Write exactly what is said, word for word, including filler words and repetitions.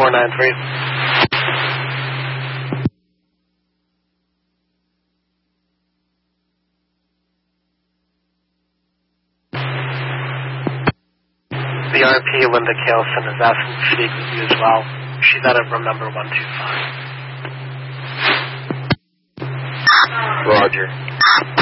four nine three. The R P, Linda Kaleson, is asking to speak with you as well. She's out of room number one two five. Roger.